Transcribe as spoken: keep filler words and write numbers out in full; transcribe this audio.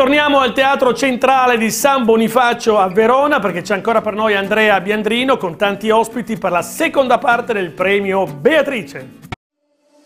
Ritorniamo al Teatro Centrale di San Bonifacio a Verona perché c'è ancora per noi Andrea Biandrino con tanti ospiti per la seconda parte del premio Beatrice.